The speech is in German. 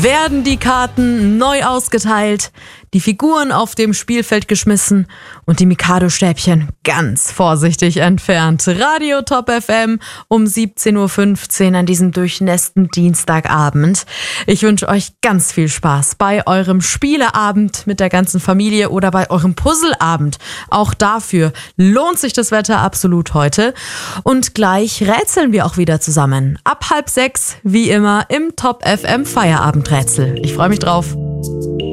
Werden die Karten neu ausgeteilt, die Figuren auf dem Spielfeld geschmissen und die Mikado-Stäbchen ganz vorsichtig entfernt. Radio Top FM um 17.15 Uhr an diesem durchnässten Dienstagabend. Ich wünsche euch ganz viel Spaß bei eurem Spieleabend mit der ganzen Familie oder bei eurem Puzzleabend. Auch dafür lohnt sich das Wetter absolut heute. Und gleich rätseln wir auch wieder zusammen. Ab 5:30, wie immer, im Top FM Feierabendrätsel. Ich freue mich drauf.